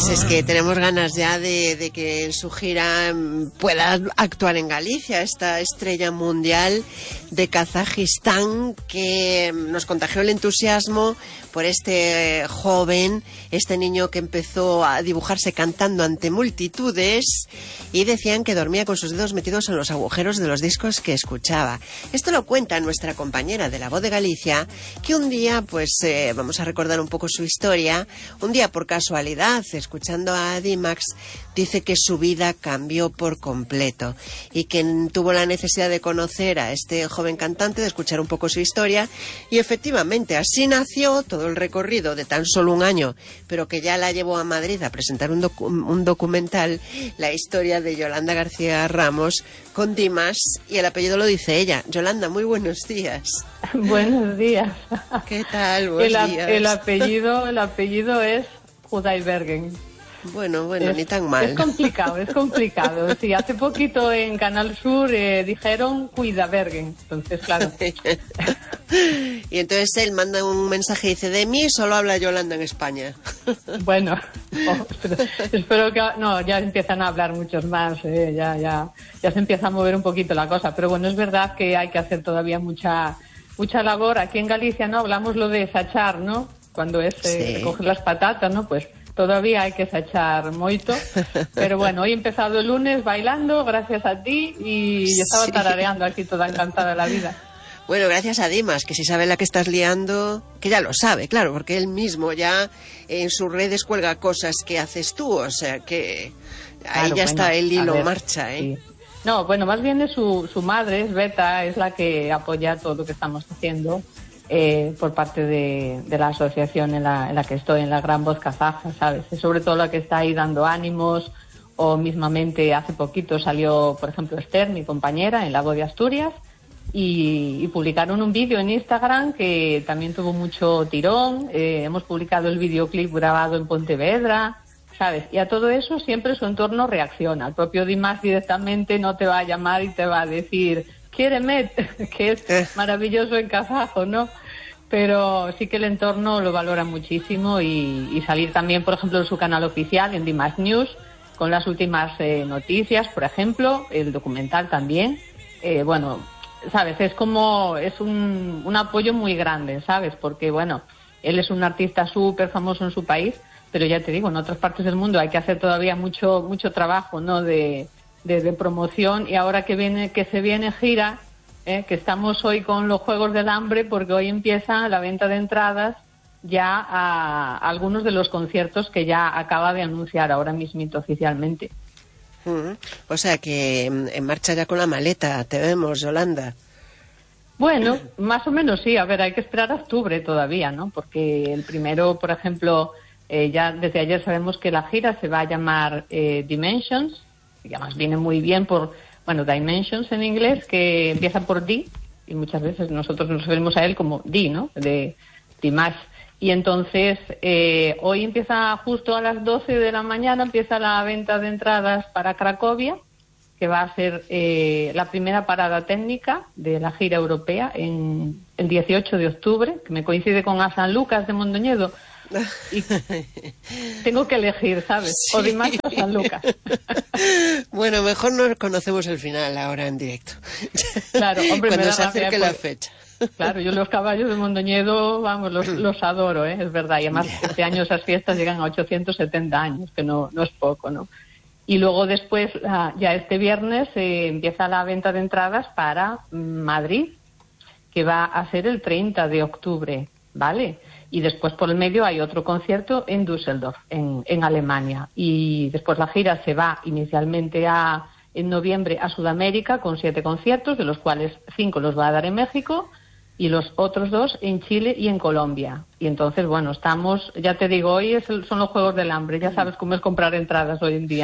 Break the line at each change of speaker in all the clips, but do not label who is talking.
Pues es que tenemos ganas ya de que en su gira pueda actuar en Galicia, esta estrella mundial de Kazajistán que nos contagió el entusiasmo por este joven, este niño que empezó a dibujarse cantando ante multitudes y decían que dormía con sus dedos metidos en los agujeros de los discos que escuchaba. Esto lo cuenta nuestra compañera de La Voz de Galicia, que un día, pues vamos a recordar un poco su historia, un día por casualidad, escuchando a Dimax, dice que su vida cambió por completo y que tuvo la necesidad de conocer a este joven cantante, de escuchar un poco su historia, y efectivamente así nació todo el recorrido de tan solo un año, pero que ya la llevó a Madrid a presentar un documental, la historia de Yolanda García Ramos con Dimas, y el apellido lo dice ella. Yolanda, muy buenos días.
Buenos días.
¿Qué tal? Buenos días.
El apellido es Judaibergen.
Bueno, ni tan mal.
Es complicado. Sí, hace poquito en Canal Sur dijeron Cuidabergen, entonces claro.
Y entonces él manda un mensaje y dice, de mí solo habla Yolanda en España.
Bueno, espero que... No, ya empiezan a hablar muchos más, ya se empieza a mover un poquito la cosa, pero bueno, es verdad que hay que hacer todavía mucha labor. Aquí en Galicia, ¿no? Hablamos lo de sachar, ¿no? Cuando es recoger las patatas, ¿no? Pues todavía hay que sachar moito, pero bueno, hoy he empezado el lunes bailando, gracias a ti, y yo estaba tarareando aquí toda encantada de la vida.
Bueno, gracias a Dimas, que si sabe la que estás liando, que ya lo sabe, claro, porque él mismo ya en sus redes cuelga cosas que haces tú, o sea que ahí claro, ya está el hilo en marcha, ¿eh? Sí.
No, bueno, más bien es su madre, es Beta, es la que apoya todo lo que estamos haciendo. Por parte de la asociación en la que estoy, en la Gran Voz Kazaja, ¿sabes? Es sobre todo la que está ahí dando ánimos, o mismamente hace poquito salió, por ejemplo, Esther, mi compañera, en La Voz de Asturias, y publicaron un vídeo en Instagram que también tuvo mucho tirón. Hemos publicado el videoclip grabado en Pontevedra, ¿sabes? Y a todo eso siempre su entorno reacciona. El propio Dimas directamente no te va a llamar y te va a decir «Quiéreme», que es maravilloso en kazajo, ¿no? Pero sí que el entorno lo valora muchísimo y salir también, por ejemplo, en su canal oficial, en Dimas News, con las últimas noticias, por ejemplo, el documental también. Bueno, ¿sabes? Es un apoyo muy grande, ¿sabes? Porque, bueno, él es un artista súper famoso en su país, pero ya te digo, en otras partes del mundo hay que hacer todavía mucho trabajo, ¿no? De promoción, y ahora que se viene gira, que estamos hoy con los Juegos del Hambre, porque hoy empieza la venta de entradas ya a algunos de los conciertos que ya acaba de anunciar ahora mismito oficialmente.
O sea que en marcha ya con la maleta, te vemos, Yolanda.
Bueno, más o menos sí, a ver, hay que esperar a octubre todavía, ¿no? Porque el primero, por ejemplo, ya desde ayer sabemos que la gira se va a llamar Dimensions, y además viene muy bien por, bueno, Dimensions en inglés, que empieza por D, y muchas veces nosotros nos referimos a él como D, ¿no? De Dimash. Y entonces, hoy empieza justo a las 12 de la mañana, empieza la venta de entradas para Cracovia, que va a ser la primera parada técnica de la gira europea el 18 de octubre, que me coincide con a San Lucas de Mondoñedo. Y tengo que elegir, ¿sabes? Sí. O Dimash o San Lucas.
Bueno, mejor no conocemos el final ahora en directo.
Claro, hombre,
cuando se acerque la fecha.
Claro, yo los caballos de Mondoñedo, vamos, los adoro, es verdad. Y además este año esas fiestas llegan a 870 años, que no es poco, ¿no? Y luego después, ya este viernes, empieza la venta de entradas para Madrid, que va a ser el 30 de octubre, ¿vale? Y después por el medio hay otro concierto en Düsseldorf, en Alemania. Y después la gira se va inicialmente en noviembre a Sudamérica con 7 conciertos, de los cuales 5 los va a dar en México y los otros 2 en Chile y en Colombia. Y entonces, bueno, estamos, ya te digo, hoy son los Juegos del Hambre, ya sabes cómo es comprar entradas hoy en día.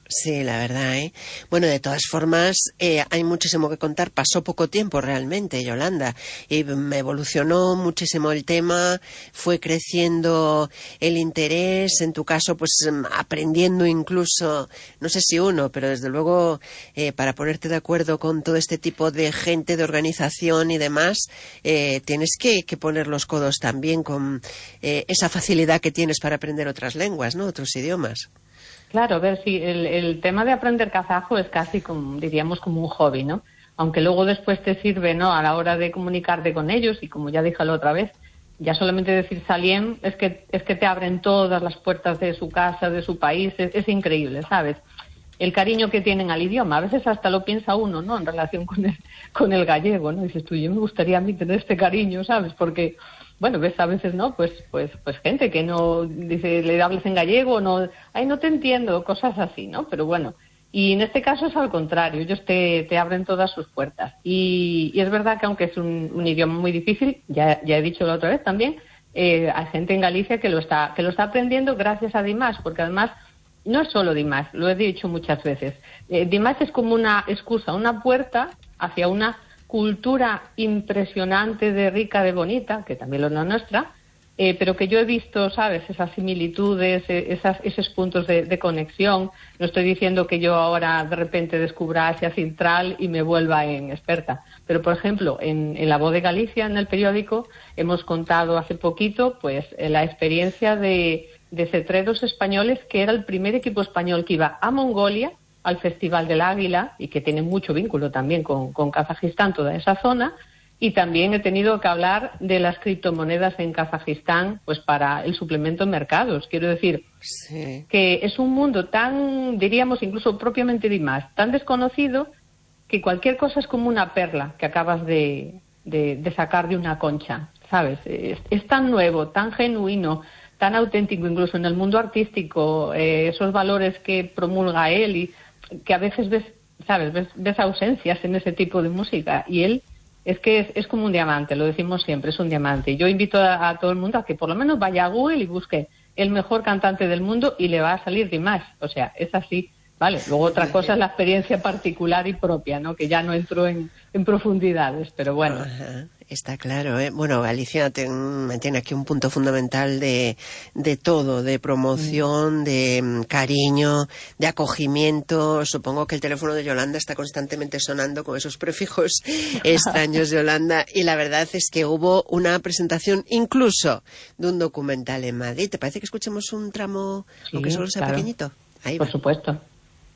Sí, la verdad, ¿eh? Bueno, de todas formas, hay muchísimo que contar. Pasó poco tiempo realmente, Yolanda, y me evolucionó muchísimo el tema, fue creciendo el interés, en tu caso, pues aprendiendo incluso, no sé si uno, pero desde luego, para ponerte de acuerdo con todo este tipo de gente, de organización y demás, tienes que poner los codos también con esa facilidad que tienes para aprender otras lenguas, ¿no? Otros idiomas.
Claro, a ver, sí, el tema de aprender kazajo es casi como, diríamos, como un hobby, ¿no? Aunque luego después te sirve, ¿no? A la hora de comunicarte con ellos, y como ya dije la otra vez, ya solamente decir Saliem es que te abren todas las puertas de su casa, de su país, es increíble, ¿sabes? El cariño que tienen al idioma, a veces hasta lo piensa uno, ¿no? En relación con el gallego, ¿no? Dices tú, yo me gustaría a mí tener este cariño, ¿sabes? Porque bueno, ves a veces, ¿no? Pues gente que no dice, le hables en gallego, no, ay, no te entiendo, cosas así, ¿no? Pero bueno, y en este caso es al contrario, ellos te abren todas sus puertas. Y es verdad que aunque es un idioma muy difícil, ya he dicho la otra vez también, hay gente en Galicia que lo está aprendiendo gracias a Dimash, porque además no es solo Dimash, lo he dicho muchas veces. Dimash es como una excusa, una puerta hacia una cultura impresionante, de rica, de bonita, que también lo es la nuestra, pero que yo he visto, ¿sabes?, esas similitudes, esos puntos de conexión. No estoy diciendo que yo ahora de repente descubra Asia Central y me vuelva en experta, pero por ejemplo, en La Voz de Galicia, en el periódico, hemos contado hace poquito pues la experiencia de cetreros españoles, que era el primer equipo español que iba a Mongolia, al Festival del Águila, y que tiene mucho vínculo también con Kazajistán, toda esa zona. Y también he tenido que hablar de las criptomonedas en Kazajistán, pues para el suplemento en mercados. Quiero decir, sí, que es un mundo tan, diríamos, incluso propiamente Dimash, tan desconocido, que cualquier cosa es como una perla que acabas de sacar de una concha, ¿sabes? Es tan nuevo, tan genuino, tan auténtico, incluso en el mundo artístico, esos valores que promulga él, y que a veces ves, ¿sabes?, ves ausencias en ese tipo de música, y él es que es como un diamante, lo decimos siempre, es un diamante. Yo invito a todo el mundo a que por lo menos vaya a Google y busque el mejor cantante del mundo y le va a salir Dimash, o sea, es así, ¿vale? Luego otra cosa es la experiencia particular y propia, ¿no?, que ya no entro en profundidades, pero bueno.
Ajá. Está claro, ¿eh? Bueno, Galicia tiene aquí un punto fundamental de todo, de promoción, de cariño, de acogimiento. Supongo que el teléfono de Yolanda está constantemente sonando con esos prefijos extraños, Yolanda. Y la verdad es que hubo una presentación incluso de un documental en Madrid. ¿Te parece que escuchemos un tramo, sí, aunque solo sea pequeñito? Ahí va.
Por supuesto.
One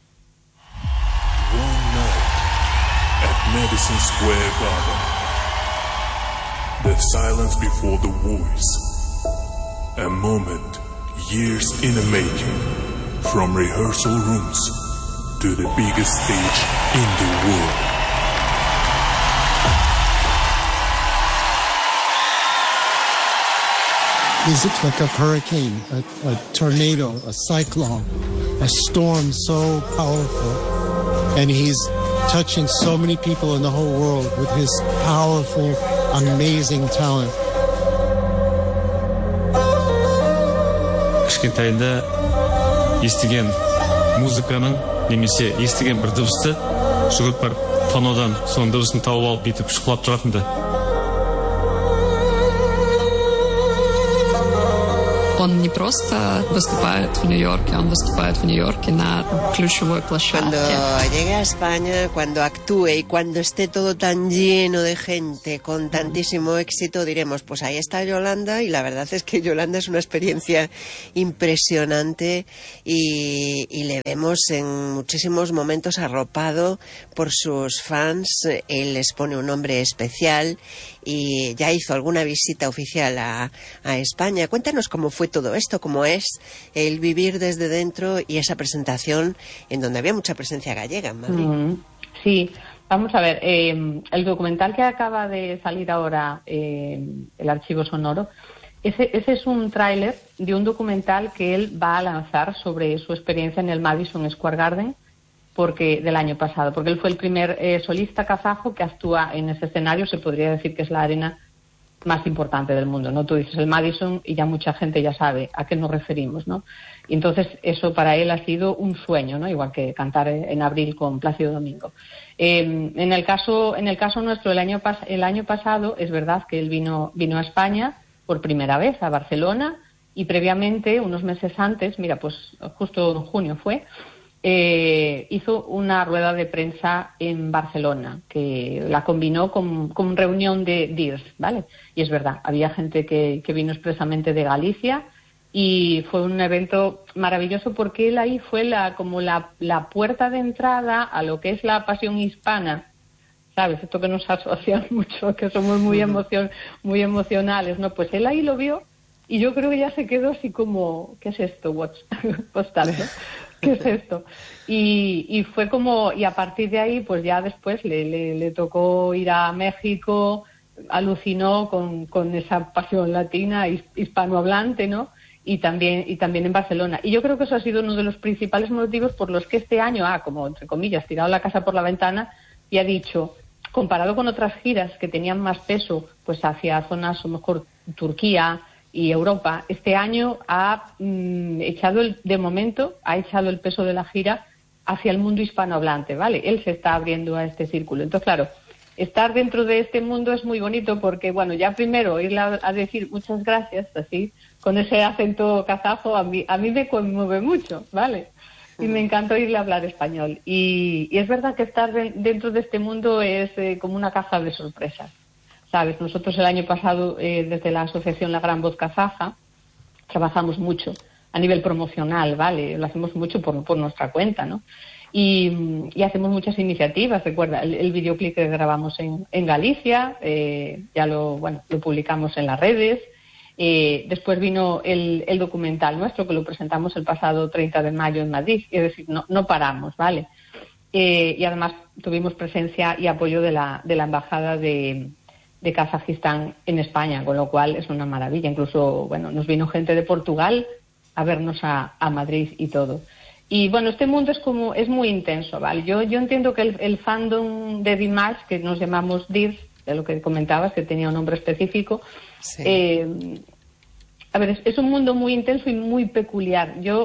night at Madison Square Garden. The silence before the voice. A moment, years in the making. From rehearsal rooms to the biggest stage in the world.
He's like a hurricane, a tornado, a cyclone, a storm so powerful. And he's touching so many people in the whole world with his powerful, amazing talent.
Кішкентайда естіген музыканың немесе естіген бір дыбысты жүгіріп барып фонодан соның дыбысын тауып алып бүйтіп шұқылап тұратынды.
Он не просто выступает в Нью-Йорке, он выступает в Нью-Йорке на ключевой площадке.
Cuando llegue a España, cuando actúe y cuando esté todo tan lleno de gente, con tantísimo éxito, diremos, pues ahí está Yolanda, y la verdad es que Yolanda es una experiencia impresionante y le vemos en muchísimos momentos arropado por sus fans. Él les pone un nombre especial y ya hizo alguna visita oficial a España. Cuéntanos cómo fue todo esto, cómo es el vivir desde dentro y esa presentación en donde había mucha presencia gallega en Madrid.
Sí, vamos a ver, el documental que acaba de salir ahora, el archivo sonoro, ese es un tráiler de un documental que él va a lanzar sobre su experiencia en el Madison Square Garden del año pasado, porque él fue el primer solista kazajo que actúa en ese escenario. Se podría decir que es la arena más importante del mundo, ¿no? Tú dices el Madison y ya mucha gente ya sabe a qué nos referimos, ¿no? Y entonces eso para él ha sido un sueño, ¿no? Igual que cantar en abril con Plácido Domingo. En el caso nuestro, el año pasado es verdad que él vino a España por primera vez, a Barcelona, y previamente, unos meses antes, mira, pues justo en junio fue, hizo una rueda de prensa en Barcelona que la combinó con reunión de DIRS, ¿vale? Y es verdad, había gente que vino expresamente de Galicia y fue un evento maravilloso porque él ahí fue como la puerta de entrada a lo que es la pasión hispana, ¿sabes? Esto que nos asocia mucho, que somos muy emocionales, ¿no? Pues él ahí lo vio y yo creo que ya se quedó así como, ¿qué es esto? What's that, ¿no? ¿Qué es esto? Y fue como, y a partir de ahí, pues ya después le tocó ir a México, alucinó con esa pasión latina, hispanohablante, ¿no? Y también en Barcelona. Y yo creo que eso ha sido uno de los principales motivos por los que este año como entre comillas, tirado la casa por la ventana y ha dicho, comparado con otras giras que tenían más peso, pues hacia zonas, a lo mejor Turquía y Europa, este año ha echado el peso de la gira hacia el mundo hispanohablante, ¿vale? Él se está abriendo a este círculo. Entonces, claro, estar dentro de este mundo es muy bonito porque, bueno, ya primero irle a decir muchas gracias, así, con ese acento kazajo, a mí me conmueve mucho, ¿vale? Y me encanta oírle hablar español. Y es verdad que estar dentro de este mundo es como una caja de sorpresas. ¿Sabes? Nosotros el año pasado, desde la asociación La Gran Voz Kazaja, trabajamos mucho a nivel promocional, ¿vale? Lo hacemos mucho por nuestra cuenta, ¿no? Y hacemos muchas iniciativas. Recuerda, el videoclip que grabamos en Galicia, ya lo publicamos en las redes. Después vino el documental nuestro, que lo presentamos el pasado 30 de mayo en Madrid. Es decir, no paramos, ¿vale? Y además tuvimos presencia y apoyo de la Embajada de Kazajistán en España, con lo cual es una maravilla. Incluso, bueno, nos vino gente de Portugal a vernos a Madrid y todo. Y bueno, este mundo es muy intenso, ¿vale? Yo entiendo que el fandom de Dimash, que nos llamamos DIRS, de lo que comentabas, que tenía un nombre específico, sí. A ver, es un mundo muy intenso y muy peculiar. Yo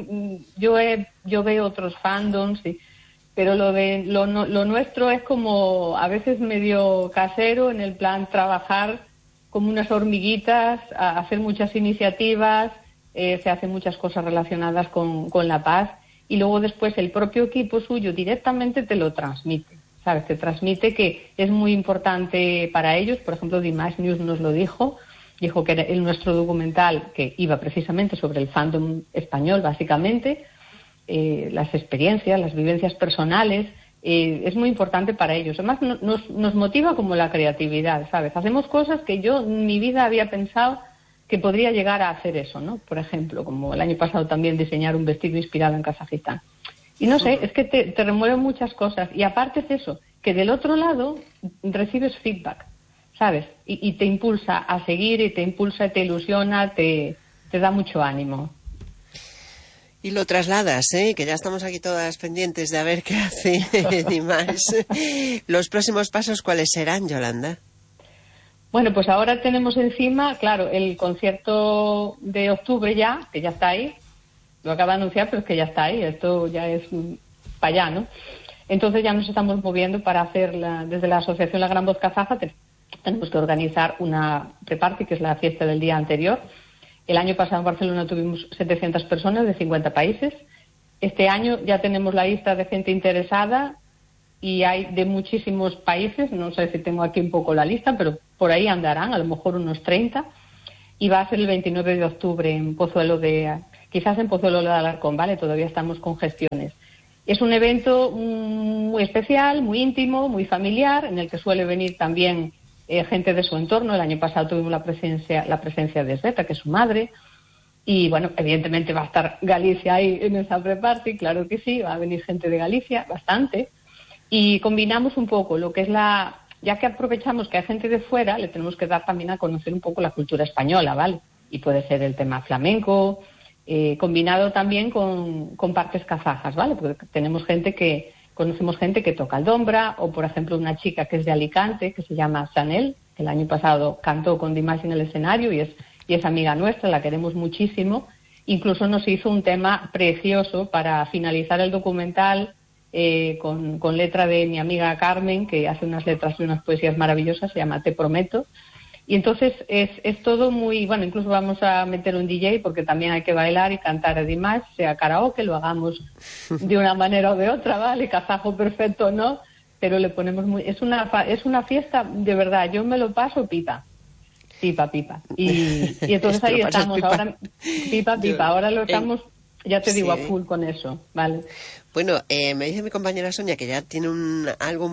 veo otros fandoms, pero lo nuestro es como a veces medio casero, en el plan trabajar como unas hormiguitas, hacer muchas iniciativas, se hacen muchas cosas relacionadas con la paz, y luego después el propio equipo suyo directamente te lo transmite, ¿sabes? Te transmite que es muy importante para ellos. Por ejemplo, Dimash News nos lo dijo que era nuestro documental, que iba precisamente sobre el fandom español, básicamente, las experiencias, las vivencias personales, es muy importante para ellos. Además, nos motiva como la creatividad, ¿sabes? Hacemos cosas que yo en mi vida había pensado que podría llegar a hacer eso, ¿no? Por ejemplo, como el año pasado también diseñar un vestido inspirado en Kazajistán. Y no sé, es que te remueven muchas cosas. Y aparte es eso, que del otro lado recibes feedback, ¿sabes? Y te impulsa a seguir, y te impulsa, te ilusiona, te da mucho ánimo.
Y lo trasladas, que ya estamos aquí todas pendientes de a ver qué hace Dimash. ¿Los próximos pasos cuáles serán, Yolanda?
Bueno, pues ahora tenemos encima, claro, el concierto de octubre ya, que ya está ahí. Lo acaba de anunciar, pero es que ya está ahí. Esto ya es para allá, ¿no? Entonces ya nos estamos moviendo para hacer, desde la asociación La Gran Voz Kazaja, tenemos que organizar una pre-party, que es la fiesta del día anterior. El año pasado en Barcelona tuvimos 700 personas de 50 países. Este año ya tenemos la lista de gente interesada y hay de muchísimos países. No sé si tengo aquí un poco la lista, pero por ahí andarán, a lo mejor unos 30. Y va a ser el 29 de octubre en Pozuelo quizás en Pozuelo de Alarcón, ¿vale? Todavía estamos con gestiones. Es un evento muy especial, muy íntimo, muy familiar, en el que suele venir también gente de su entorno. El año pasado tuvimos la presencia de Zeta, que es su madre, y bueno, evidentemente va a estar Galicia ahí en esa pre-party, claro que sí, va a venir gente de Galicia, bastante, y combinamos un poco lo que es ya que aprovechamos que hay gente de fuera, le tenemos que dar también a conocer un poco la cultura española, ¿vale? Y puede ser el tema flamenco, combinado también con partes kazajas, ¿vale? Porque conocemos gente que toca el dombra, o por ejemplo una chica que es de Alicante, que se llama Sanel, el año pasado cantó con Dimash en el escenario y es amiga nuestra, la queremos muchísimo. Incluso nos hizo un tema precioso para finalizar el documental con letra de mi amiga Carmen, que hace unas letras y unas poesías maravillosas, se llama Te Prometo. Y entonces es todo muy... Bueno, incluso vamos a meter un DJ porque también hay que bailar y cantar a Dimash, sea karaoke, lo hagamos de una manera o de otra, ¿vale? Kazajo perfecto, ¿no? Pero le ponemos muy... Es una fiesta, de verdad, yo me lo paso pipa. Pipa. Y entonces ahí estamos, pipa. Ahora pipa, ahora lo estamos, ya te digo, a full con eso, ¿vale?
Bueno, me dice mi compañera Sonia que ya tiene algo